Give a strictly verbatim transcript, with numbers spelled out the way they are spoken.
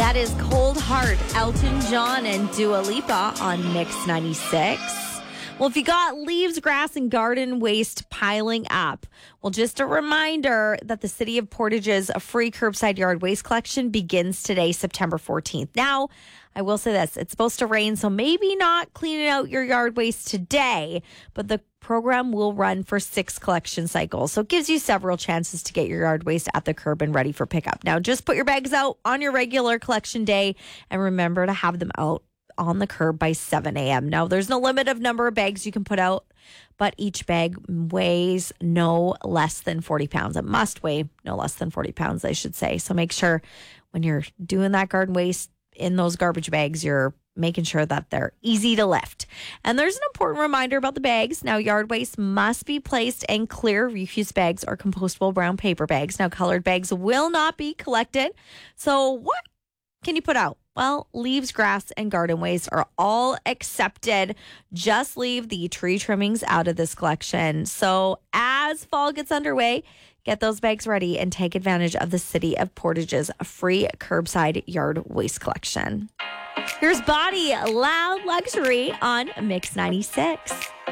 That is Cold Heart, Elton John and Dua Lipa on Mix ninety-six. Well, if you got leaves, grass, and garden waste piling up, well, just a reminder that the City of Portage's free curbside yard waste collection begins today, September fourteenth. Now, I will say this, it's supposed to rain, so maybe not cleaning out your yard waste today, but the program will run for six collection cycles. So it gives you several chances to get your yard waste at the curb and ready for pickup. Now, just put your bags out on your regular collection day and remember to have them out on the curb by seven a.m. Now, there's no limit of number of bags you can put out, but each bag weighs no less than forty pounds. It must weigh no less than forty pounds, I should say. So make sure when you're doing that garden waste in those garbage bags, you're making sure that they're easy to lift. And there's an important reminder about the bags. Now, yard waste must be placed in clear refuse bags or compostable brown paper bags. Now, colored bags will not be collected. So what can you put out? Well, leaves, grass, and garden waste are all accepted. Just leave the tree trimmings out of this collection. So as fall gets underway, get those bags ready and take advantage of the City of Portage's free curbside yard waste collection. Here's Body Loud Luxury on Mix ninety-six.